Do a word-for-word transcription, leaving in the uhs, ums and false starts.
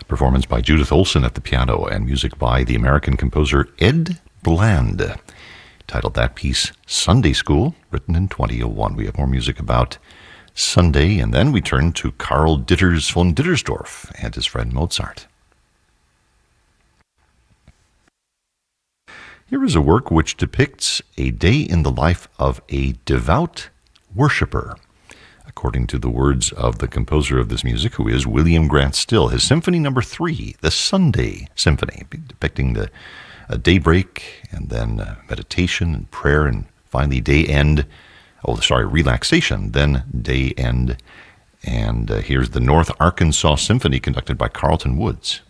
Performance by Judith Olson at the piano and music by the American composer Ed Bland. Titled that piece, Sunday School, written in twenty oh one. We have more music about Sunday, and then we turn to Karl Ditters von Dittersdorf and his friend Mozart. Here is a work which depicts a day in the life of a devout worshiper, according to the words of the composer of this music, who is William Grant Still. His Symphony Number Three, the Sunday Symphony, depicting the uh, daybreak and then uh, meditation and prayer and finally day end. Oh, sorry, relaxation, then day end. And uh, here's the North Arkansas Symphony conducted by Carlton Woods.